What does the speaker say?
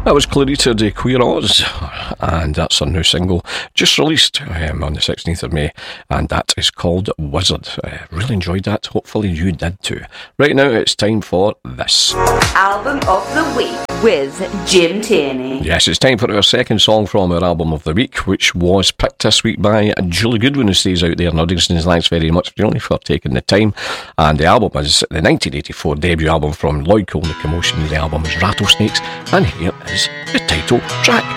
That was Clarita de Quiroz, and that's her new single, just released on the 16th of May, and that is called Wizard. Really enjoyed that, hopefully you did too. Right now it's time for this. Album of the Week with Jim Tierney. Yes, it's time for our second song from our Album of the Week, which was picked this week by Julie Goodwin, who stays out there in Uddingston. Thanks very much, Julie, for taking the time. And the album is the 1984 debut album from Lloyd Cole and the Commotion. The album is Rattlesnakes, and here is the title track.